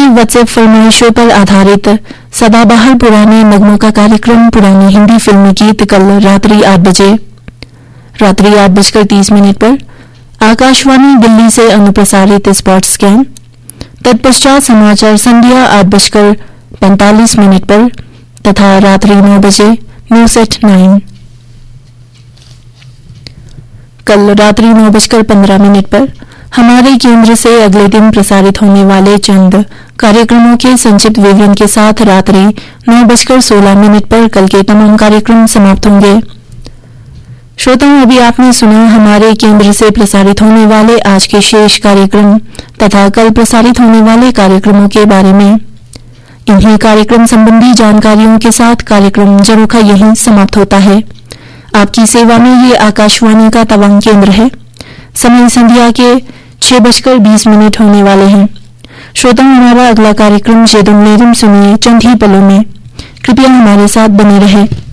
WhatsApp फरमाइशों पर आधारित सदाबहार पुराने नगमों का कार्यक्रम पुरानी हिंदी फिल्मी गीत कल रात्रि 8:30 पर आकाशवाणी दिल्ली से अनुप्रसारित स्पॉट स्कैन। तत्पश्चात समाचार संध्या 8:45 पर तथा रात्रि 9 बजे न्यूज एट 9। कल रात्रि 9:15 पर हमारे केंद्र से अगले दिन प्रसारित होने वाले चंद कार्यक्रमों के संक्षिप्त विवरण के साथ रात्रि 9:16 पर कल के तमाम कार्यक्रम समाप्त होंगे। श्रोताओं, अभी आपने सुना हमारे केंद्र से प्रसारित होने वाले आज के शेष कार्यक्रम तथा कल प्रसारित होने वाले कार्यक्रमों के बारे में। इन्हीं कार्यक्रम संबंधी जानकारियों के साथ कार्यक्रम झरोखा यहीं समाप्त होता है। आपकी सेवा में ये आकाशवाणी का तवांग केंद्र है। समय संध्या के 6:20 होने वाले हैं। श्रोताओं, हमारा अगला कार्यक्रम जेदुम लेदुम सुनिए चंद ही पलों में। कृपया हमारे साथ बने रहें।